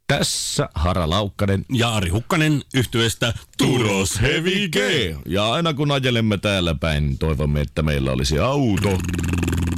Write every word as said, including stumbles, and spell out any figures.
Tässä Hara Laukkanen ja Ari Hukkanen yhtyeestä Turos Heavy G. Ja aina kun ajelemme täällä päin, niin toivomme, että meillä olisi auto.